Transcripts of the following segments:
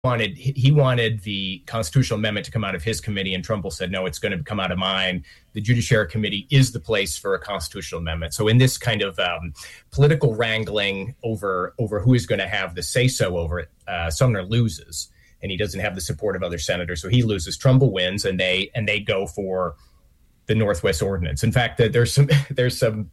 wanted the constitutional amendment to come out of his committee, and Trumbull said, no, it's going to come out of mine. The Judiciary Committee is the place for a constitutional amendment. So in this kind of political wrangling over who is going to have the say-so over it, Sumner loses, and he doesn't have the support of other senators. So he loses. Trumbull wins, and they go for the Northwest Ordinance. In fact, there's some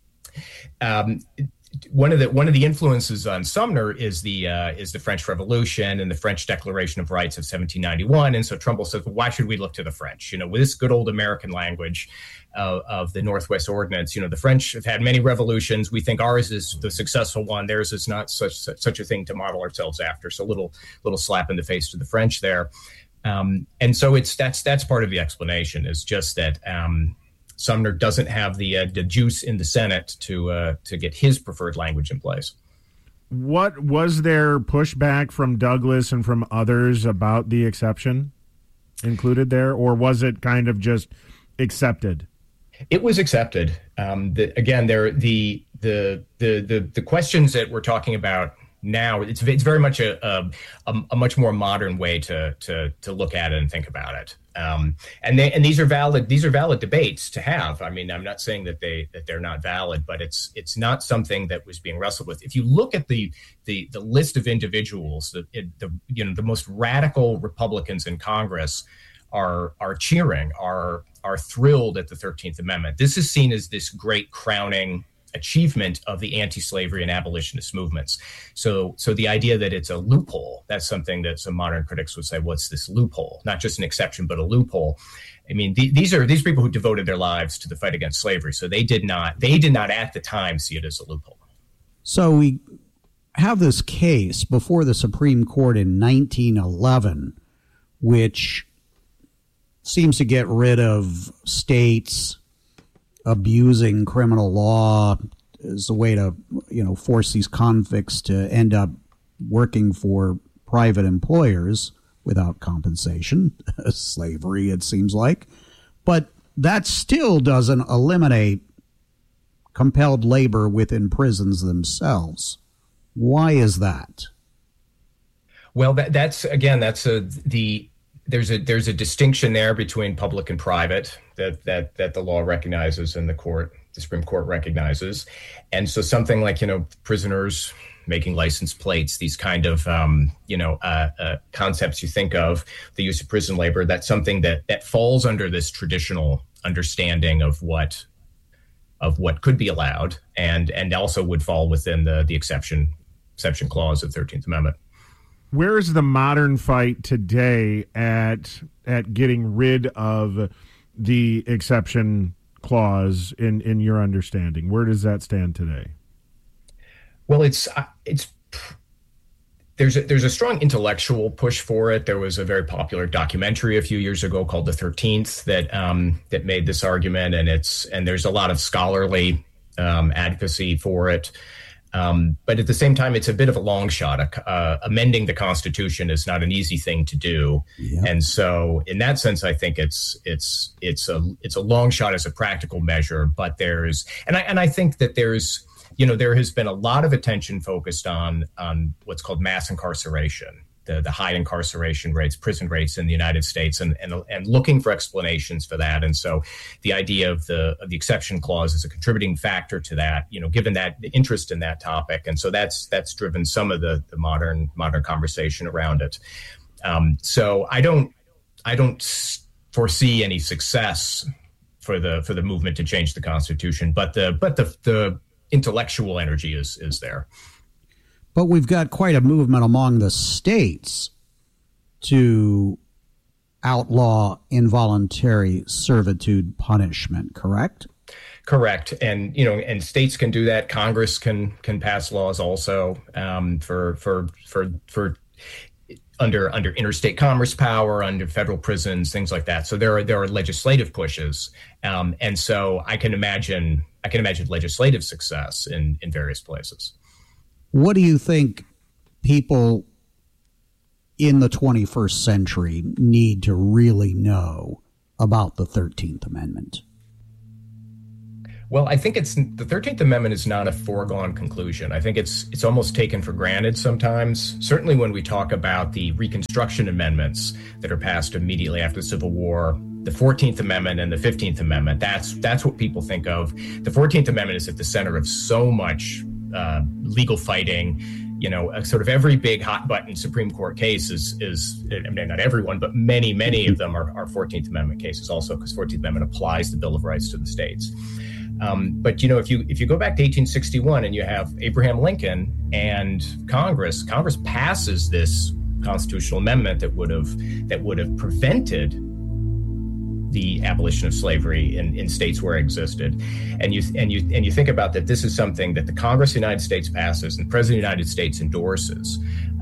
one of the influences on Sumner is the French Revolution and the French Declaration of Rights of 1791. And so Trumbull says, well, why should we look to the French? With this good old American language of the Northwest Ordinance, the French have had many revolutions. We think ours is the successful one. Theirs is not such a thing to model ourselves after. So little slap in the face to the French there. And so that's part of the explanation, is just that Sumner doesn't have the juice in the Senate to get his preferred language in place. What was there pushback from Douglas and from others about the exception included there, or was it kind of just accepted? It was accepted. The questions that we're talking about now, it's very much a much more modern way to look at it and think about it. And these are valid debates to have. I mean, I'm not saying that they're not valid, but it's not something that was being wrestled with. If you look at the list of individuals, the most radical Republicans in Congress are cheering, are thrilled at the 13th Amendment. This is seen as this great crowning achievement of the anti-slavery and abolitionist movements. So the idea that it's a loophole, that's something that some modern critics would say, what's this loophole? Not just an exception, but a loophole. I mean, these people who devoted their lives to the fight against slavery. So they did not at the time see it as a loophole. So we have this case before the Supreme Court in 1911, which seems to get rid of states abusing criminal law as a way to, force these convicts to end up working for private employers without compensation, slavery, it seems like. But that still doesn't eliminate compelled labor within prisons themselves. Why is that? Well, there's a distinction there between public and private that the law recognizes and the Supreme Court recognizes. And so something like, prisoners making license plates, these kind of, concepts you think of, the use of prison labor, that's something that falls under this traditional understanding of what could be allowed and also would fall within the exception clause of the 13th Amendment. Where is the modern fight today at getting rid of the exception clause in your understanding? Where does that stand today? Well, there's a strong intellectual push for it. There was a very popular documentary a few years ago called The 13th that made this argument, and there's a lot of scholarly advocacy for it. But at the same time, it's a bit of a long shot. Amending the Constitution is not an easy thing to do, and so in that sense, I think it's a long shot as a practical measure. But I think that there has been a lot of attention focused on what's called mass incarceration, the high incarceration rates, prison rates in the United States, and looking for explanations for that. And so the idea of the exception clause is a contributing factor to that, given that the interest in that topic. And so that's driven some of the modern conversation around it. So I don't foresee any success for the movement to change the Constitution, but the intellectual energy is there. But we've got quite a movement among the states to outlaw involuntary servitude punishment, correct? Correct. And, and states can do that. Congress can pass laws also for under interstate commerce power, under federal prisons, things like that. So there are legislative pushes. And so I can imagine legislative success in various places. What do you think people in the 21st century need to really know about the 13th Amendment? Well, I think the 13th Amendment is not a foregone conclusion. I think it's almost taken for granted sometimes. Certainly when we talk about the Reconstruction amendments that are passed immediately after the Civil War, the 14th Amendment and the 15th Amendment, that's what people think of. The 14th Amendment is at the center of so much legal fighting. You know, sort of every big hot button Supreme Court case is I mean, not everyone, but many of them are 14th Amendment cases also, because 14th Amendment applies the Bill of Rights to the states. But, you know, if you go back to 1861 and you have Abraham Lincoln and Congress passes this constitutional amendment that would have prevented the abolition of slavery in states where it existed, and you think about that, this is something that the Congress of the United States passes and the President of the United States endorses.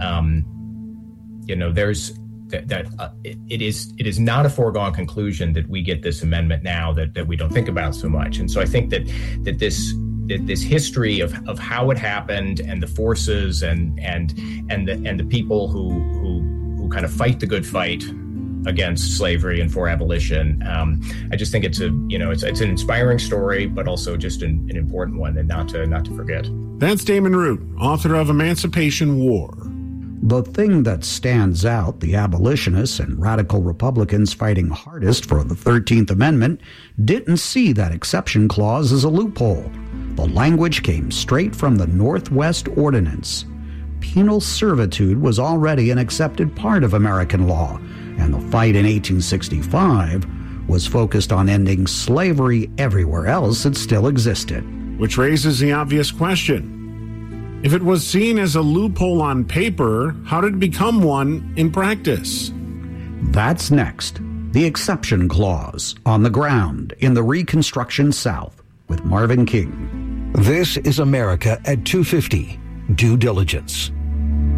You know, there's it is not a foregone conclusion that we get this amendment now that we don't think about so much. And so I think that this history of how it happened and the forces and the people who kind of fight the good fight against slavery and for abolition. I just think it's an inspiring story, but also just an important one, and not to forget. That's Damon Root, author of Emancipation War. The thing that stands out, the abolitionists and radical Republicans fighting hardest for the 13th Amendment didn't see that exception clause as a loophole. The language came straight from the Northwest Ordinance. Penal servitude was already an accepted part of American law, and the fight in 1865 was focused on ending slavery everywhere else it still existed. Which raises the obvious question. If it was seen as a loophole on paper, how did it become one in practice? That's next. The Exception Clause, on the ground in the Reconstruction South, with Marvin King. This is America at 2:50. Due diligence.